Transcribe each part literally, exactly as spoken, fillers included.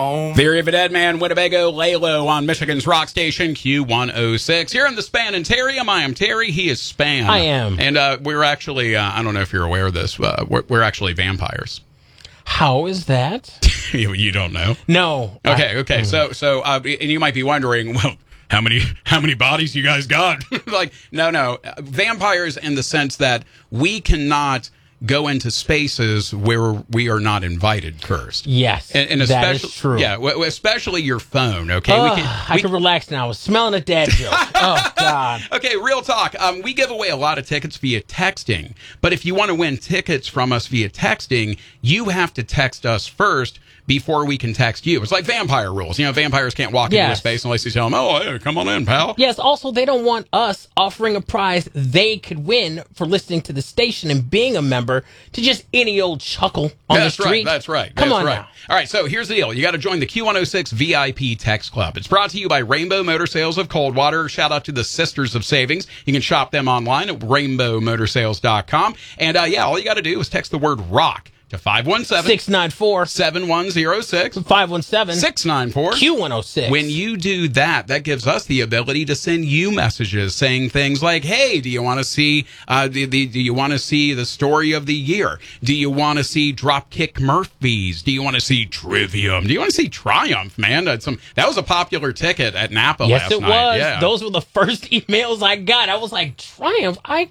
Theory of a Dead Man, Winnebago, Lalo on Michigan's rock station, Q one oh six. Here in the Span and Terrium, I am Terry, he is Span. I am. And uh, we're actually, uh, I don't know if you're aware of this, uh, we're, we're actually vampires. How is that? you, you don't know? No. Okay, I, okay. Mm. So, so, uh, and you might be wondering, well, how many, how many bodies you guys got? Like, no, no. Vampires in the sense that we cannot go into spaces where we are not invited first. Yes, and, and that is true. Yeah, w- especially your phone, okay? Uh, we can, we, I can relax now. I was smelling a dad joke. Oh, God. Okay, real talk. Um, we give away a lot of tickets via texting, but if you want to win tickets from us via texting, you have to text us first before we can text you. It's like vampire rules. You know, vampires can't walk yes. into a space unless you tell them, oh, hey, come on in, pal. Yes, also, they don't want us offering a prize they could win for listening to the station and being a member to just any old chuckle on that's the street. Right, that's right. Come that's on right. now. All right, so here's the deal. You got to join the Q one oh six V I P Text Club. It's brought to you by Rainbow Motor Sales of Coldwater. Shout out to the Sisters of Savings. You can shop them online at rainbow motor sales dot com. And, uh, yeah, all you got to do is text the word ROCK to five one seven, six nine four, seven one zero six, five one seven, six nine four, Q one oh six. When you do that, that gives us the ability to send you messages saying things like, hey, do you want to see uh, the, the, do you want to see the story of the year? Do you want to see Dropkick Murphys? Do you want to see Trivium? Do you want to see Triumph, man? That's some, that was a popular ticket at Napa yes, last it night. was. Yeah. Those were the first emails I got. I was like, Triumph? I...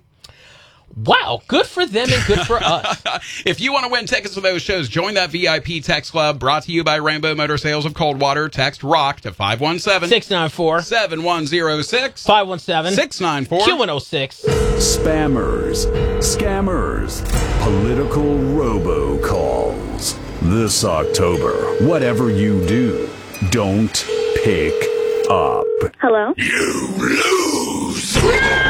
Wow, good for them and good for us. If you want to win tickets to those shows, join that V I P Text Club brought to you by Rainbow Motor Sales of Coldwater. Text ROCK to five one seven, six nine four, seven one zero six, five one seven, six nine four, Q one oh six. Spammers, scammers, political robocalls. This October, whatever you do, don't pick up. Hello? You lose!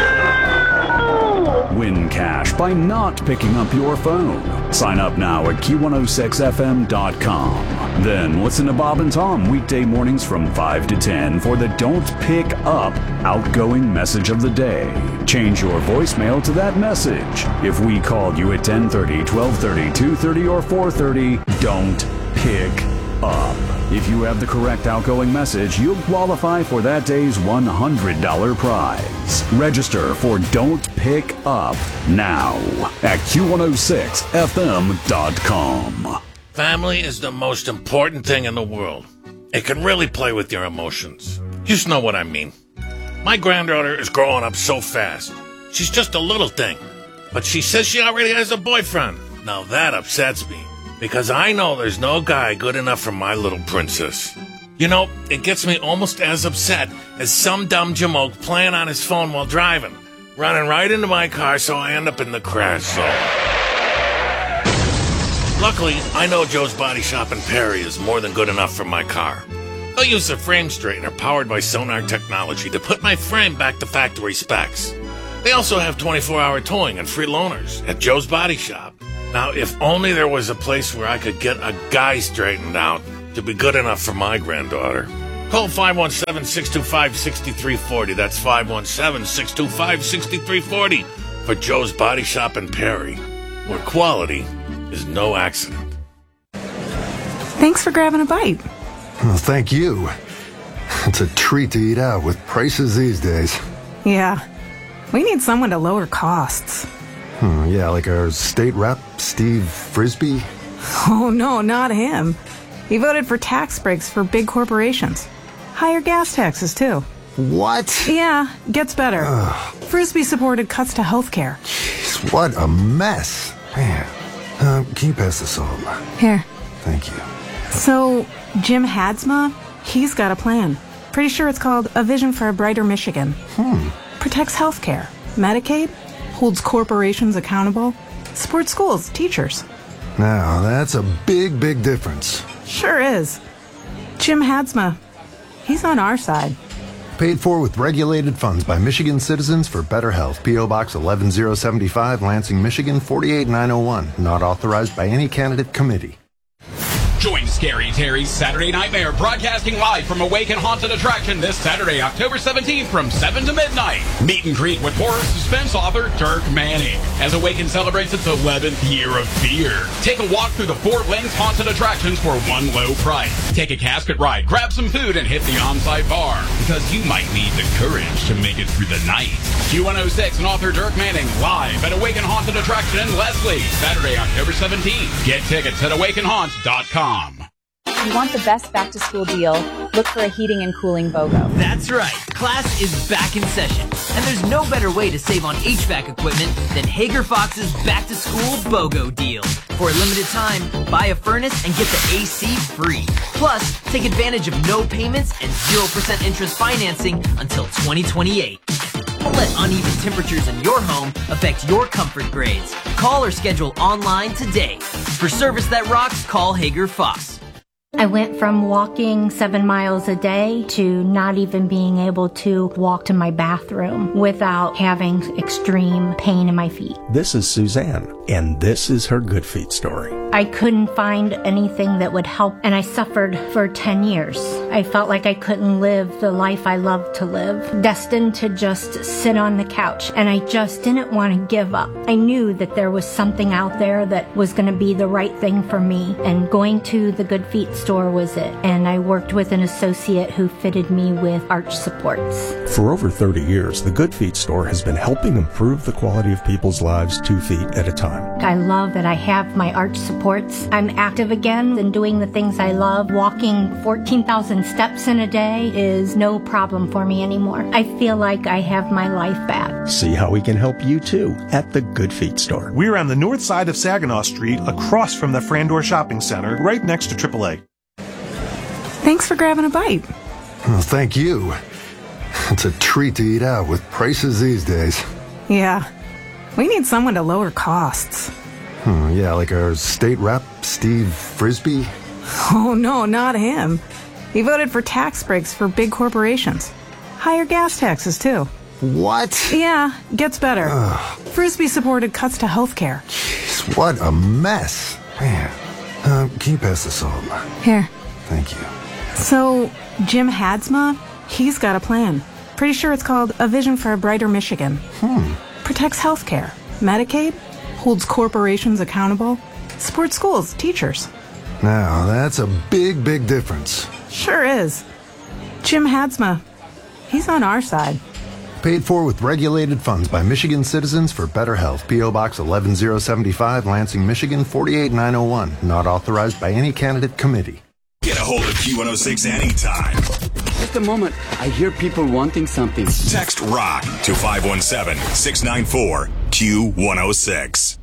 Win cash by not picking up your phone. Sign up now at Q one oh six F M dot com. Then listen to Bob and Tom weekday mornings from five to ten for the Don't Pick Up outgoing message of the day. Change your voicemail to that message. If we called you at ten thirty, twelve thirty, two thirty, or four thirty, don't pick up. If you have the correct outgoing message, you'll qualify for that day's one hundred dollars prize. Register for Don't Pick Up now at Q one oh six F M dot com. Family is the most important thing in the world. It can really play with your emotions. You just know what I mean. My granddaughter is growing up so fast. She's just a little thing. But she says she already has a boyfriend. Now that upsets me. Because I know there's no guy good enough for my little princess. You know, it gets me almost as upset as some dumb jamoke playing on his phone while driving, running right into my car so I end up in the crash zone. Luckily, I know Joe's Body Shop in Perry is more than good enough for my car. They'll use a frame straightener powered by Sonar technology to put my frame back to factory specs. They also have twenty-four hour towing and free loaners at Joe's Body Shop. Now, if only there was a place where I could get a guy straightened out to be good enough for my granddaughter. Call five one seven, six two five, six three four zero. That's five one seven, six two five, six three four zero for Joe's Body Shop in Perry, where quality is no accident. Thanks for grabbing a bite. Well, thank you. It's a treat to eat out with prices these days. Yeah, we need someone to lower costs. Hmm, yeah, like our state rep, Steve Frisbee? Oh, no, not him. He voted for tax breaks for big corporations. Higher gas taxes, too. What? Yeah, gets better. Ugh. Frisbee supported cuts to health care. Jeez, what a mess. Man, uh, can you pass this on? Here. Thank you. So, Jim Hadsma, he's got a plan. Pretty sure it's called A Vision for a Brighter Michigan. Hmm. Protects health care, Medicaid, holds corporations accountable, supports schools, teachers. Now, that's a big, big difference. Sure is. Jim Hadsma, he's on our side. Paid for with regulated funds by Michigan Citizens for Better Health. P O. Box eleven oh seventy-five, Lansing, Michigan, four eight nine oh one. Not authorized by any candidate committee. Join Scary Terry's Saturday Nightmare, broadcasting live from Awaken Haunted Attraction this Saturday, October seventeenth from seven to midnight. Meet and greet with horror suspense author Dirk Manning as Awaken celebrates its eleventh year of fear. Take a walk through the Fort Links Haunted Attractions for one low price. Take a casket ride, grab some food, and hit the on-site bar, because you might need the courage to make it through the night. Q one oh six and author Dirk Manning live at Awaken Haunted Attraction in Leslie, Saturday, October seventeenth. Get tickets at awaken haunt dot com. You want the best back-to-school deal? Look for a heating and cooling BOGO. That's right. Class is back in session, and there's no better way to save on H V A C equipment than Hager Fox's back-to-school BOGO deal. For a limited time, buy a furnace and get the A C free. Plus, take advantage of no payments and zero percent interest financing until twenty twenty-eight. Don't let uneven temperatures in your home affect your comfort grades. Call or schedule online today. For service that rocks, call Hager Fox. I went from walking seven miles a day to not even being able to walk to my bathroom without having extreme pain in my feet. This is Suzanne, and this is her Good Feet story. I couldn't find anything that would help, and I suffered for ten years. I felt like I couldn't live the life I loved to live, destined to just sit on the couch, and I just didn't want to give up. I knew that there was something out there that was going to be the right thing for me, and going to the Good Feet store was it. And I worked with an associate who fitted me with arch supports. For over thirty years, the Good Feet store has been helping improve the quality of people's lives two feet at a time. I love that I have my arch supports. I'm active again and doing the things I love. Walking fourteen thousand steps in a day is no problem for me anymore. I feel like I have my life back. See how we can help you too at the Good Feet store. We're on the north side of Saginaw Street, across from the Frandor Shopping Center, right next to triple A. Thanks for grabbing a bite. Well, thank you. It's a treat to eat out with prices these days. Yeah. We need someone to lower costs. Hmm, yeah, like our state rep, Steve Frisbee? Oh, no, not him. He voted for tax breaks for big corporations. Higher gas taxes, too. What? Yeah, gets better. Ugh. Frisbee supported cuts to health care. Jeez, what a mess. Man. Uh, can you pass the salt? Here. Thank you. So, Jim Hadsma, he's got a plan. Pretty sure it's called A Vision for a Brighter Michigan. Hmm. Protects health care, Medicaid, holds corporations accountable, supports schools, teachers. Now, that's a big, big difference. Sure is. Jim Hadsma, he's on our side. Paid for with regulated funds by Michigan citizens for better health. P O. Box eleven oh seventy-five, Lansing, Michigan four eight nine oh one. Not authorized by any candidate committee. Get a hold of Q one oh six anytime. Just a moment. I hear people wanting something. Text ROCK to five one seven, six nine four, Q one oh six.